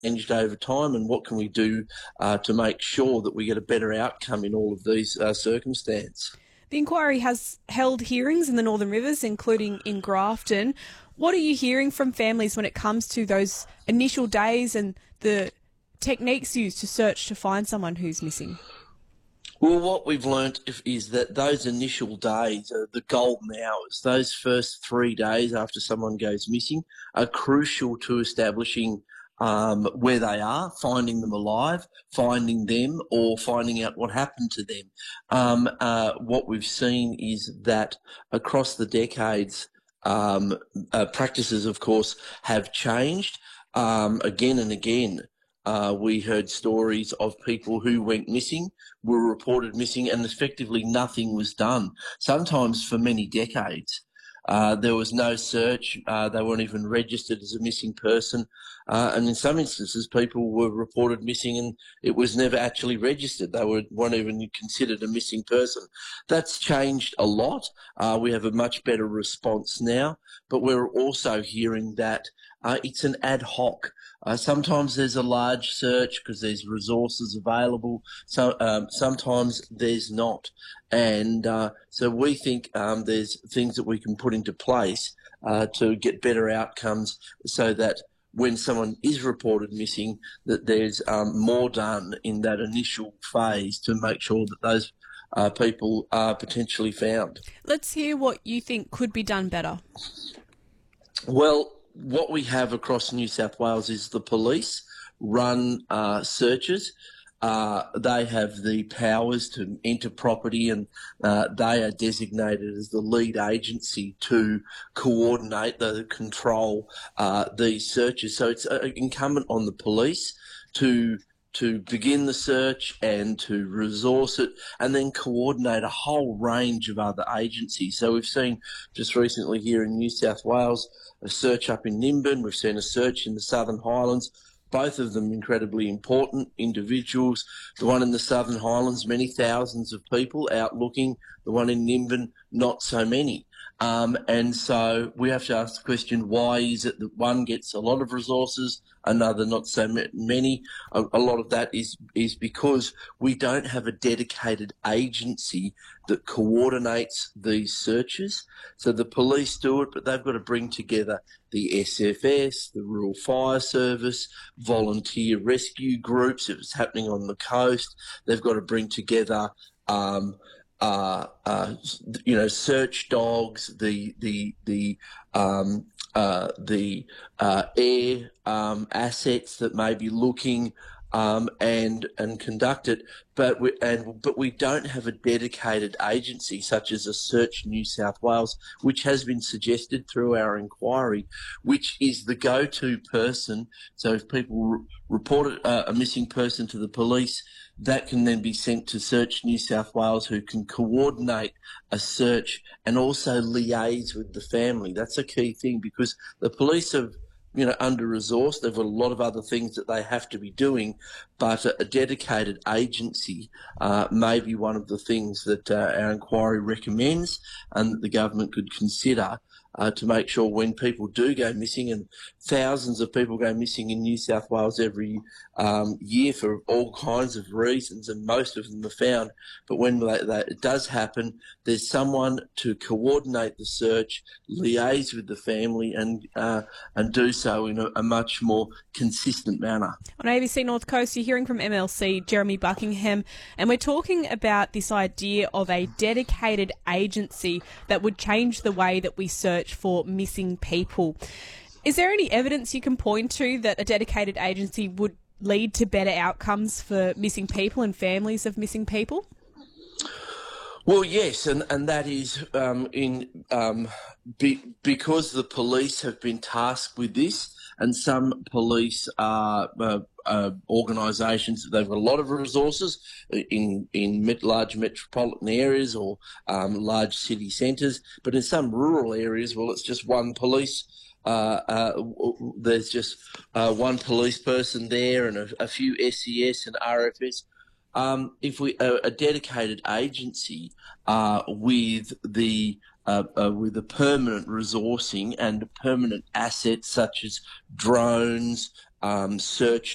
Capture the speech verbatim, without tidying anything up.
changed over time, and what can we do uh, to make sure that we get a better outcome in all of these uh, circumstances? The inquiry has held hearings in the Northern Rivers, including in Grafton. What are you hearing from families when it comes to those initial days and the techniques used to search to find someone who's missing? Well, what we've learnt if, is that those initial days are the golden hours. Those first three days after someone goes missing are crucial to establishing um, where they are, finding them alive, finding them, or finding out what happened to them. Um, uh, what we've seen is that across the decades, um, uh, practices, of course, have changed um, again and again. Uh, we heard stories of people who went missing, were reported missing, and effectively nothing was done, sometimes for many decades. Uh, there was no search, uh, they weren't even registered as a missing person, uh, and in some instances people were reported missing and it was never actually registered. They were, weren't even considered a missing person. That's changed a lot. Uh, we have a much better response now, but we're also hearing that uh, it's an ad hoc. Uh, sometimes there's a large search because there's resources available. So um, sometimes there's not, and uh, so we think um, there's things that we can put into place uh, to get better outcomes, so that when someone is reported missing, that there's um, more done in that initial phase to make sure that those uh, people are potentially found. Let's hear what you think could be done better. Well, what we have across New South Wales is the police run uh, searches. Uh, they have the powers to enter property, and uh, they are designated as the lead agency to coordinate, the control uh, these searches. So it's uh, incumbent on the police to to begin the search and to resource it, and then coordinate a whole range of other agencies. So we've seen just recently here in New South Wales a search up in Nimbin, we've seen a search in the Southern Highlands, both of them incredibly important individuals. The one in the Southern Highlands, many thousands of people out looking. The one in Nimbin, not so many. Um, and so we have to ask the question, why is it that one gets a lot of resources, another not so many? A, a lot of that is, is because we don't have a dedicated agency that coordinates these searches. So the police do it, but they've got to bring together the S F S, the Rural Fire Service, volunteer rescue groups if it's happening on the coast. They've got to bring together um, Uh, uh, you know, search dogs, the the the um, uh, the uh, air um, assets that may be looking um, and and conduct it, but we and but we don't have a dedicated agency such as a Search New South Wales, which has been suggested through our inquiry, which is the go-to person. So if people re- report a, a missing person to the police, that can then be sent to Search New South Wales, who can coordinate a search and also liaise with the family. That's a key thing, because the police have, you know, under-resourced. They've got a lot of other things that they have to be doing, but a, a dedicated agency uh, may be one of the things that uh, our inquiry recommends and that the government could consider uh, to make sure when people do go missing, and thousands of people go missing in New South Wales every um, year for all kinds of reasons, and most of them are found. But when they, they, it does happen, there's someone to coordinate the search, liaise with the family, and uh, and do so in a, a much more consistent manner. On A B C North Coast, you're hearing from M L C Jeremy Buckingham, and we're talking about this idea of a dedicated agency that would change the way that we search for missing people. Is there any evidence you can point to that a dedicated agency would lead to better outcomes for missing people and families of missing people? Well, yes, and, and that is um, in um, be, because the police have been tasked with this, and some police are uh, uh, organisations, they've got a lot of resources in in met, large metropolitan areas or um, large city centres, but in some rural areas, well, it's just one police. Uh, uh, there's just uh, one police person there and a, a few S E S and R F S. Um, if we a, a dedicated agency uh, with the uh, uh, with the permanent resourcing and permanent assets such as drones, um, search